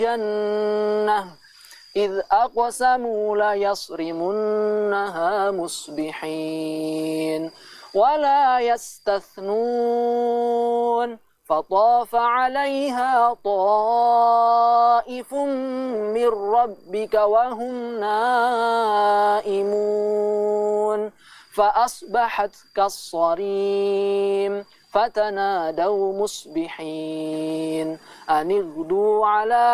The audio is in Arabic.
جنة إذ أقسموا ليصرمنها مصبحين ولا يستثنون فطاف عليها طائف من ربك وهم نائمون فأصبحت كالصريم فتنادوا مصبحين أن اغدوا على